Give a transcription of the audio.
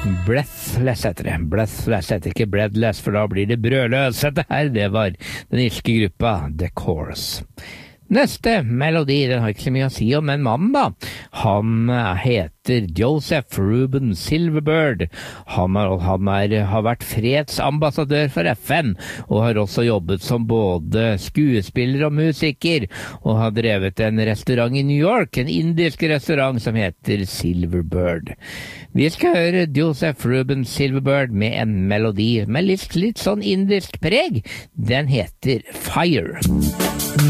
Breathless heter det. Breathless heter ikke breadless, for da blir det brødløs. Dette her, det var den irske gruppa The Course. Neste melodi, den har ikke så mye å si om, men mannen da, han heter Joseph Reuben Silverbird. Han har vært fredsambassadør for FN, og har også jobbet som både skuespiller og musiker, og har drevet en restaurant i New York, en indisk restaurant som heter Silverbird. Vi skal høre Joseph Reuben Silverbird med en melodi med litt sånn indisk preg. Den heter Fire.